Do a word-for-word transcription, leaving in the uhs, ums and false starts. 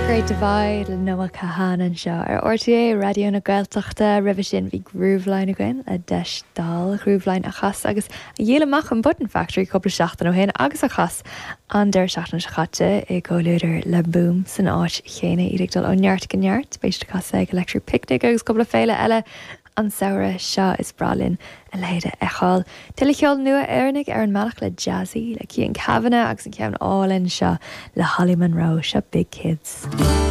Great Divide le nua cahanan seo ar R T A radio na Gaeltachta ribh sin bhí grúbhlein again a deis dal grúbhlein a chas agus a dhélamach an Button Factory coppla seachtain ó hin agus a chas an deir seachtain se chatte i ggóiliúidir le boom san áit chéine iad dul ónneart gneart béiste casa ag electric picnic agus coppla féile eile an saoire seo is bralinn a léide eáil. Tuile cheol nua airnig ar an meach le jazzy le Cian Kavanagh agus an ceann álinn seo le Holly Monroe seo Big Kids.